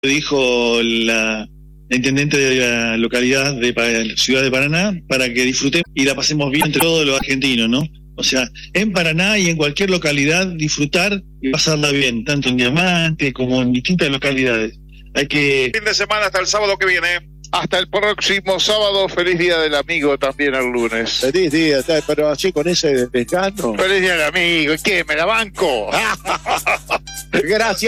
dijo la intendente de la localidad de la ciudad de Paraná, para que disfrutemos y la pasemos bien entre todos los argentinos, ¿no? O sea, en Paraná y en cualquier localidad disfrutar y pasarla bien, tanto en Diamante como en distintas localidades. Hay que... Fin de semana hasta el sábado que viene. Hasta el próximo sábado. Feliz Día del Amigo también el lunes. Feliz día, pero así con ese desgano. Feliz Día del Amigo. ¿Qué? ¿Me la banco? Gracias.